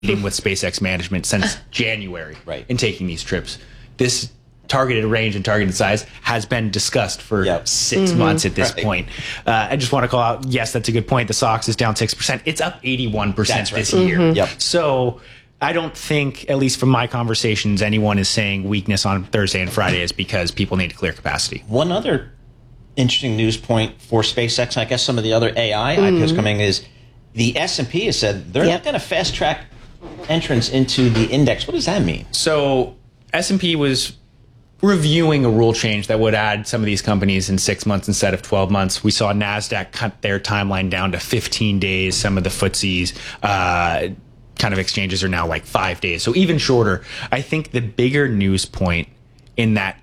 with SpaceX management since January Right. in taking these trips. This targeted range and targeted size has been discussed for 6 months at this point. I just want to call out, yes, that's a good point. The SOX is down 6%. It's up 81% this year. So I don't think, at least from my conversations, anyone is saying weakness on Thursday and Friday is because people need to clear capacity. One other interesting news point for SpaceX, I guess some of the other AI IPOs coming is the S&P has said they're not going to fast track entrance into the index. What does that mean? So S&P was reviewing a rule change that would add some of these companies in 6 months instead of 12 months. We saw NASDAQ cut their timeline down to 15 days. Some of the FTSEs kind of exchanges are now like 5 days. So even shorter. I think the bigger news point in that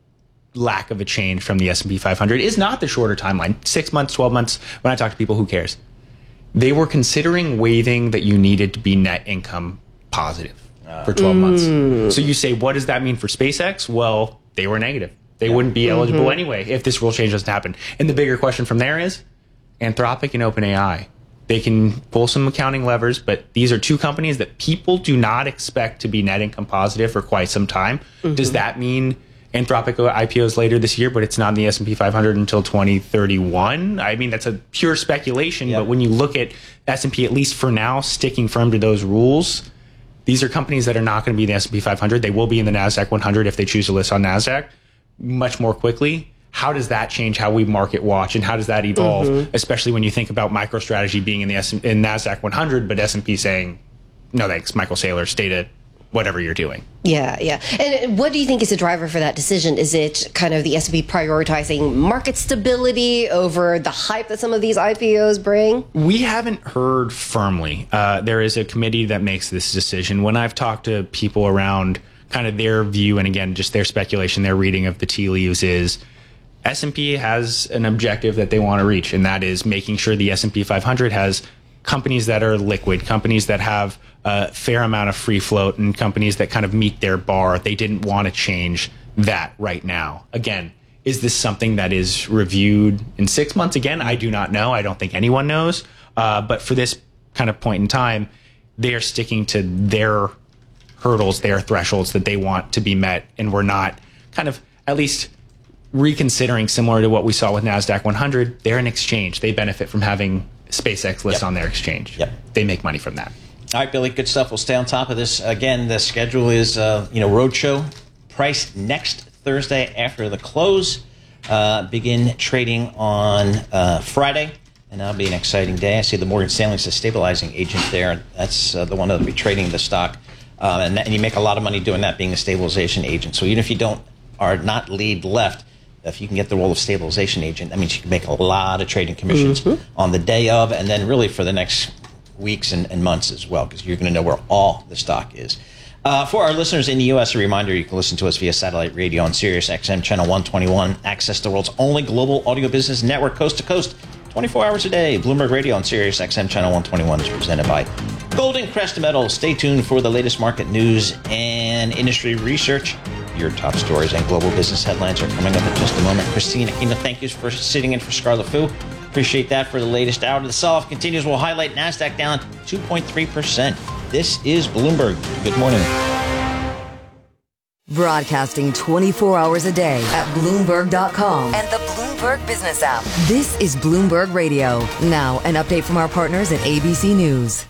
lack of a change from the S&P 500 is not the shorter timeline. 6 months, 12 months. When I talk to people, who cares? They were considering waiving that you needed to be net income positive for 12 months. So you say, what does that mean for SpaceX? Well, they were negative. They wouldn't be eligible anyway if this rule change doesn't happen. And the bigger question from there is Anthropic and OpenAI. They can pull some accounting levers, but these are two companies that people do not expect to be net income positive for quite some time. Does that mean Anthropic IPOs later this year, but it's not in the S&P 500 until 2031? I mean, that's a pure speculation, but when you look at S&P, at least for now, sticking firm to those rules, these are companies that are not going to be in the S&P 500. They will be in the NASDAQ 100 if they choose to list on NASDAQ much more quickly. How does that change how we market watch, and how does that evolve, especially when you think about MicroStrategy being in the in NASDAQ 100, but S&P saying, no thanks, Michael Saylor, stay to whatever you're doing. Yeah. And what do you think is the driver for that decision? Is it kind of the S&P prioritizing market stability over the hype that some of these IPOs bring? We haven't heard firmly. There is a committee that makes this decision. When I've talked to people around kind of their view, and again, just their speculation, their reading of the tea leaves is S&P has an objective that they want to reach, and that is making sure the S&P 500 has companies that are liquid, companies that have a fair amount of free float, and companies that kind of meet their bar. They didn't want to change that right now. Again, is this something that is reviewed in 6 months? Again, I do not know. I don't think anyone knows. But for this kind of point in time, they are sticking to their hurdles, their thresholds that they want to be met. And we're not kind of at least reconsidering, similar to what we saw with NASDAQ 100. They're an exchange. They benefit from having SpaceX list on their exchange. They make money from that. All right, Billy, good stuff. We'll stay on top of this. Again, the schedule is, roadshow price next Thursday after the close. Begin trading on Friday, and that'll be an exciting day. I see the Morgan Stanley's a stabilizing agent there. That's the one that'll be trading the stock. And you make a lot of money doing that, being a stabilization agent. So even if you are not lead left, if you can get the role of stabilization agent, that means you can make a lot of trading commissions on the day of, and then really for the next weeks and months as well, because you're going to know where all the stock is. For our listeners in the U.S., a reminder, you can listen to us via satellite radio on Sirius XM Channel 121, access the world's only global audio business network, coast to coast, 24 hours a day. Bloomberg Radio on Sirius XM Channel 121 is presented by Golden Crest Metals. Stay tuned for the latest market news and industry research. Your top stories and global business headlines are coming up in just a moment. Christina Aquino, thank you for sitting in for Scarlet Fu. Appreciate that for the latest hour. The sell-off continues. We'll highlight NASDAQ down 2.3%. This is Bloomberg. Good morning. Broadcasting 24 hours a day at Bloomberg.com and the Bloomberg Business app. This is Bloomberg Radio. Now, an update from our partners at ABC News.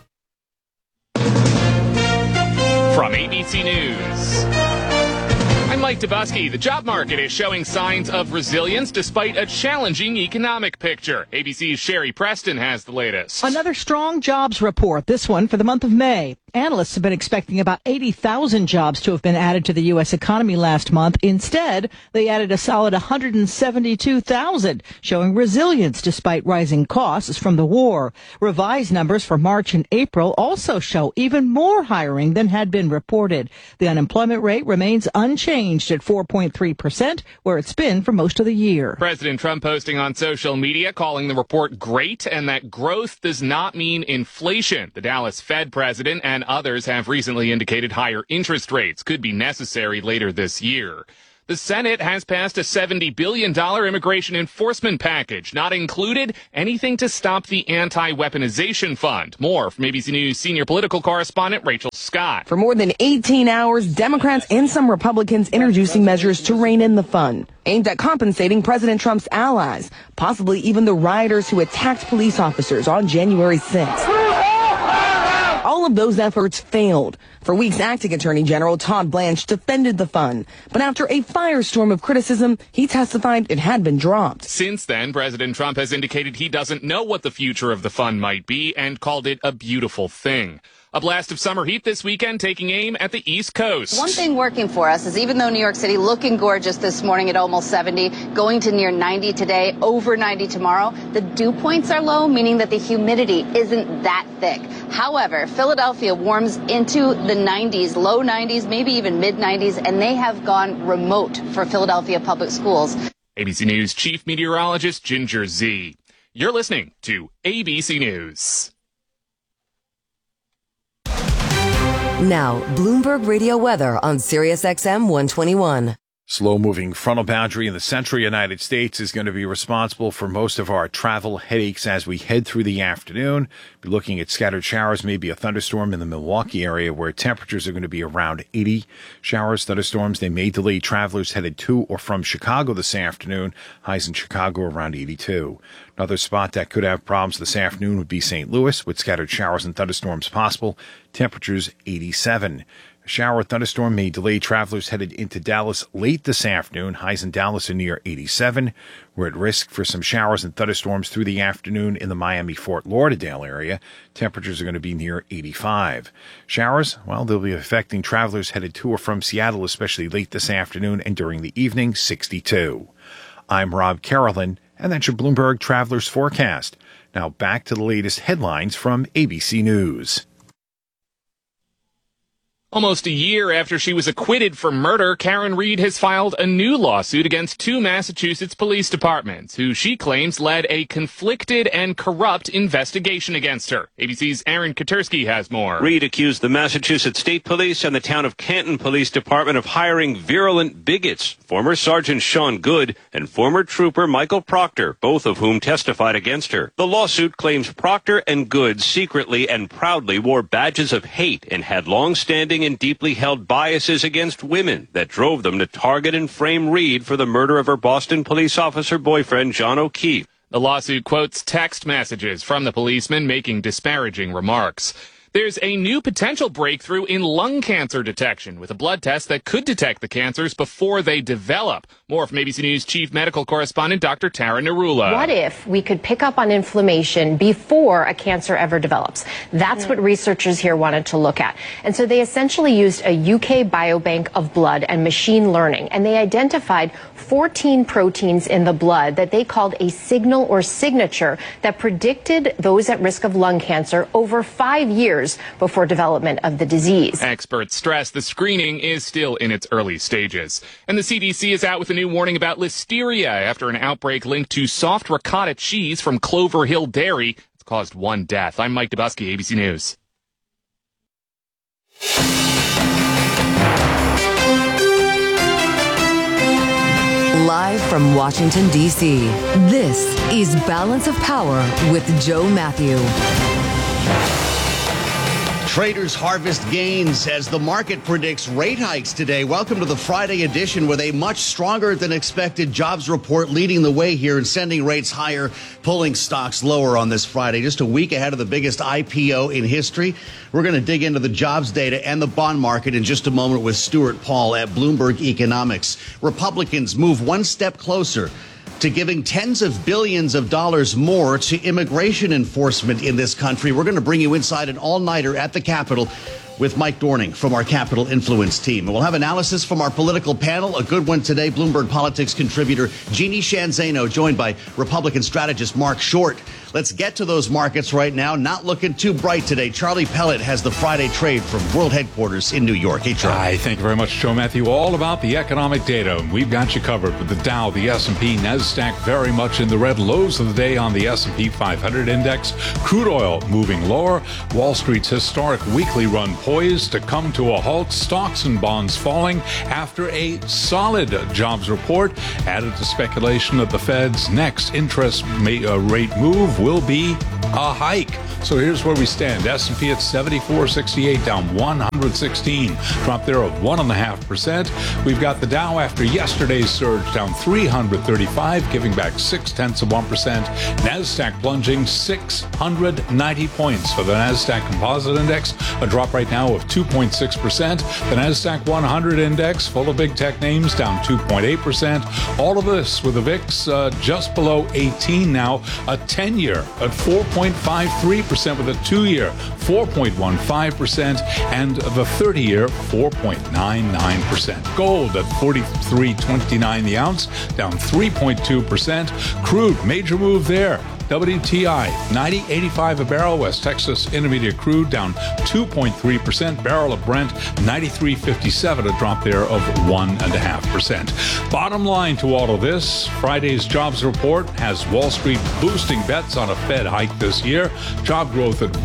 From ABC News, I'm Mike Dubusky. The job market is showing signs of resilience despite a challenging economic picture. ABC's Sherry Preston has the latest. Another strong jobs report, this one for the month of May. Analysts have been expecting about 80,000 jobs to have been added to the U.S. economy last month. Instead, they added a solid 172,000, showing resilience despite rising costs from the war. Revised numbers for March and April also show even more hiring than had been reported. The unemployment rate remains unchanged at 4.3%, where it's been for most of the year. President Trump posting on social media calling the report great and that growth does not mean inflation. The Dallas Fed president and others have recently indicated higher interest rates could be necessary later this year. The Senate has passed a $70 billion immigration enforcement package, not included anything to stop the anti-weaponization fund. More from ABC News senior political correspondent Rachel Scott. For more than 18 hours, Democrats and some Republicans introducing measures to rein in the fund, aimed at compensating President Trump's allies, possibly even the rioters who attacked police officers on January 6th. All of those efforts failed. For weeks, acting Attorney General Todd Blanche defended the fund. But after a firestorm of criticism, he testified it had been dropped. Since then, President Trump has indicated he doesn't know what the future of the fund might be and called it a beautiful thing. A blast of summer heat this weekend taking aim at the East Coast. One thing working for us is even though New York City looking gorgeous this morning at almost 70, going to near 90 today, over 90 tomorrow, the dew points are low, meaning that the humidity isn't that thick. However, Philadelphia warms into the 90s, low 90s, maybe even mid 90s, and they have gone remote for Philadelphia public schools. ABC News Chief Meteorologist Ginger Z. You're listening to ABC News. Now, Bloomberg Radio weather on Sirius XM 121. Slow-moving frontal boundary in the central United States is going to be responsible for most of our travel headaches as we head through the afternoon. Be looking at scattered showers, maybe a thunderstorm in the Milwaukee area where temperatures are going to be around 80. Showers, thunderstorms, they may delay travelers headed to or from Chicago this afternoon. Highs in Chicago around 82. Another spot that could have problems this afternoon would be St. Louis with scattered showers and thunderstorms possible. Temperatures 87. A shower or thunderstorm may delay travelers headed into Dallas late this afternoon. Highs in Dallas are near 87. We're at risk for some showers and thunderstorms through the afternoon in the Miami-Fort Lauderdale area. Temperatures are going to be near 85. Showers, well, they'll be affecting travelers headed to or from Seattle, especially late this afternoon and during the evening, 62. I'm Rob Carolyn, and that's your Bloomberg Travelers Forecast. Now back to the latest headlines from ABC News. Almost a year after she was acquitted for murder, Karen Read has filed a new lawsuit against two Massachusetts police departments, who she claims led a conflicted and corrupt investigation against her. ABC's Aaron Katersky has more. Read accused the Massachusetts State Police and the town of Canton Police Department of hiring virulent bigots, former Sergeant Sean Good and former Trooper Michael Proctor, both of whom testified against her. The lawsuit claims Proctor and Good secretly and proudly wore badges of hate and had long-standing and deeply held biases against women that drove them to target and frame Read for the murder of her Boston police officer boyfriend, John O'Keefe. The lawsuit quotes text messages from the policeman making disparaging remarks. There's a new potential breakthrough in lung cancer detection with a blood test that could detect the cancers before they develop. More from ABC News Chief Medical Correspondent Dr. Tara Narula. What if we could pick up on inflammation before a cancer ever develops? That's what researchers here wanted to look at. And so they essentially used a UK biobank of blood and machine learning, and they identified 14 proteins in the blood that they called a signal or signature that predicted those at risk of lung cancer over 5 years before development of the disease. Experts stress the screening is still in its early stages. And the CDC is out with a new warning about listeria after an outbreak linked to soft ricotta cheese from Clover Hill Dairy. It's caused one death. I'm Mike Dubusky, ABC News. Live from Washington, D.C., this is Balance of Power with Joe Matthew. Traders harvest gains as the market predicts rate hikes today. Welcome to the Friday edition with a much stronger than expected jobs report leading the way here and sending rates higher, pulling stocks lower on this Friday, just a week ahead of the biggest IPO in history. We're going to dig into the jobs data and the bond market in just a moment with Stuart Paul at Bloomberg Economics. Republicans move one step closer to giving tens of billions of dollars more to immigration enforcement in this country. We're going to bring you inside an all-nighter at the Capitol with Mike Dorning from our Capital Influence team. And we'll have analysis from our political panel, a good one today. Bloomberg Politics contributor Jeannie Shanzano, joined by Republican strategist Mark Short. Let's get to those markets right now. Not looking too bright today. Charlie Pellet has the Friday trade from World Headquarters in New York. Hey, Charlie. Hi, thank you very much, Joe Matthew. All about the economic data. We've got you covered with the Dow, the S&P, NASDAQ very much in the red. Lows of the day on the S&P 500 index. Crude oil moving lower. Wall Street's historic weekly run poised to come to a halt. Stocks and bonds falling after a solid jobs report, added to speculation that the Fed's next interest rate move will be a hike. So here's where we stand. S&P at 74.68, down 116, drop there of 1.5%. We've got the Dow after yesterday's surge down 335, giving back 0.6%. NASDAQ plunging 690 points for the NASDAQ Composite Index, a drop right now of 2.6%. The NASDAQ 100 Index, full of big tech names, down 2.8%. All of this with the VIX just below 18 now, a 10-year at 4.53%, with a 2-year 4.15%, and the 30-year 4.99%. Gold at $43.29 the ounce, down 3.2%. Crude, major move there. WTI, $90.85 a barrel. West Texas Intermediate crude down 2.3%. Barrel of Brent, $93.57, a drop there of 1.5%. Bottom line to all of this, Friday's jobs report has Wall Street boosting bets on a Fed hike this year. Job growth at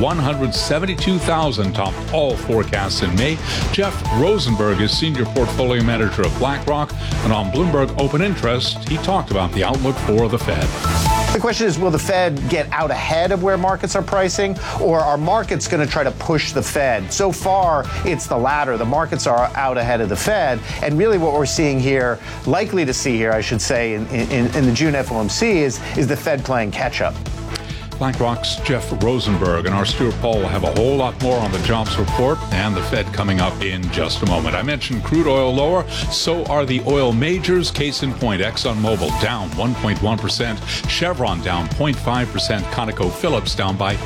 172,000 topped all forecasts in May. Jeff Rosenberg is Senior Portfolio Manager of BlackRock, and on Bloomberg Open Interest, he talked about the outlook for the Fed. The question is, will the Fed get out ahead of where markets are pricing, or are markets going to try to push the Fed? So far, it's the latter. The markets are out ahead of the Fed, and really what we're seeing here, likely to see here, I should say, in the June FOMC is the Fed playing catch-up. BlackRock's Jeff Rosenberg and our Stuart Paul will have a whole lot more on the jobs report and the Fed coming up in just a moment. I mentioned crude oil lower, so are the oil majors. Case in point, ExxonMobil down 1.1%, Chevron down 0.5%, ConocoPhillips down by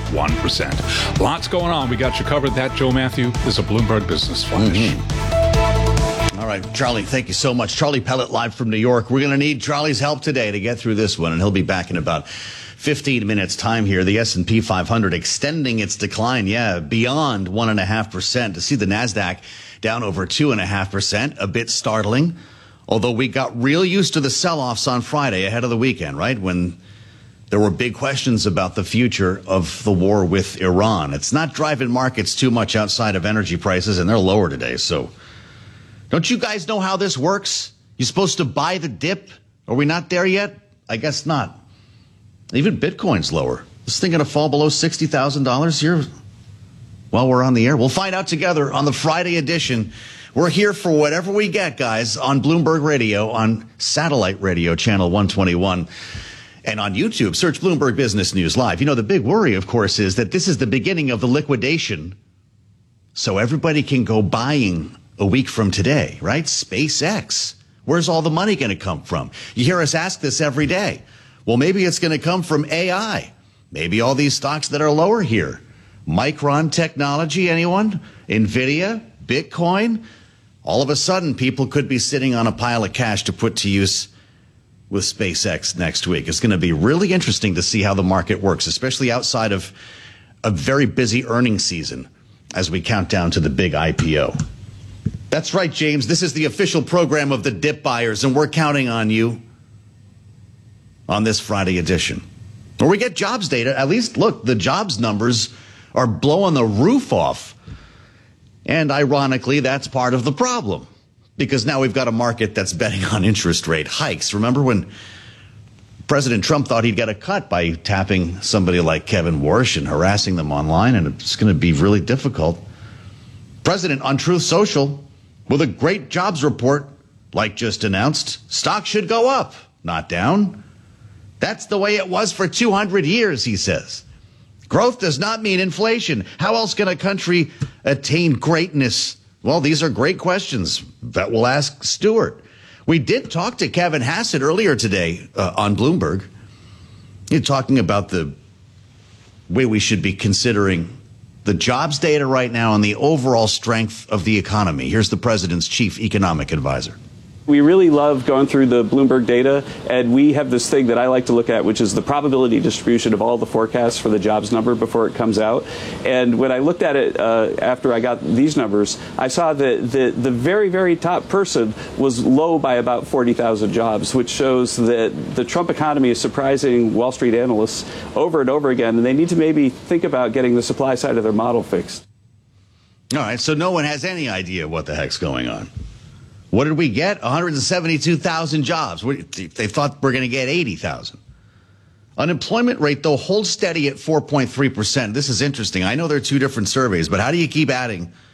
1%. Lots going on. We got you covered. That, Joe Matthew, is a Bloomberg Business Flash. All right, Charlie, thank you so much. Charlie Pellet live from New York. We're going to need Charlie's help today to get through this one, and he'll be back in about 15 minutes time here. The S&P 500 extending its decline, beyond 1.5%. To see the NASDAQ down over 2.5%, a bit startling. Although we got real used to the sell-offs on Friday ahead of the weekend, right? When there were big questions about the future of the war with Iran. It's not driving markets too much outside of energy prices, and they're lower today. So don't you guys know how this works? You're supposed to buy the dip? Are we not there yet? I guess not. Even Bitcoin's lower. This thing going to fall below $60,000 here while we're on the air? We'll find out together on the Friday edition. We're here for whatever we get, guys, on Bloomberg Radio, on satellite radio, channel 121, and on YouTube. Search Bloomberg Business News Live. You know, the big worry, of course, is that this is the beginning of the liquidation, so everybody can go buying a week from today, right? SpaceX. Where's all the money going to come from? You hear us ask this every day. Well, maybe it's going to come from AI. Maybe all these stocks that are lower here. Micron Technology, anyone? NVIDIA? Bitcoin? All of a sudden, people could be sitting on a pile of cash to put to use with SpaceX next week. It's going to be really interesting to see how the market works, especially outside of a very busy earnings season as we count down to the big IPO. That's right, James. This is the official program of the dip buyers, and we're counting on you on this Friday edition. Where we get jobs data. At least, look, the jobs numbers are blowing the roof off. And ironically, that's part of the problem. Because now we've got a market that's betting on interest rate hikes. Remember when President Trump thought he'd get a cut by tapping somebody like Kevin Warsh and harassing them online, and it's going to be really difficult. President on Truth Social with a great jobs report, like just announced, stocks should go up, not down. That's the way it was for 200 years, he says. Growth does not mean inflation. How else can a country attain greatness? Well, these are great questions that we'll ask Stuart. We did talk to Kevin Hassett earlier today on Bloomberg. He's talking about the way we should be considering the jobs data right now and the overall strength of the economy. Here's the president's chief economic advisor. We really love going through the Bloomberg data, and we have this thing that I like to look at, which is the probability distribution of all the forecasts for the jobs number before it comes out. And when I looked at it after I got these numbers, I saw that the very, very top person was low by about 40,000 jobs, which shows that the Trump economy is surprising Wall Street analysts over and over again, and they need to maybe think about getting the supply side of their model fixed. All right, so no one has any idea what the heck's going on. What did we get? 172,000 jobs. They thought we're going to get 80,000. Unemployment rate, though, holds steady at 4.3%. This is interesting. I know there are two different surveys, but how do you keep adding